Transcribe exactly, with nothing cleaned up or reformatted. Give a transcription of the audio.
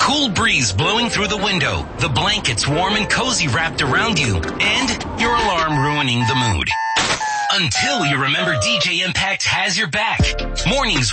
cool breeze blowing through the window, the blankets warm and cozy wrapped around you, and your alarm ruining the mood. Until you remember D J Impact has your back. Mornings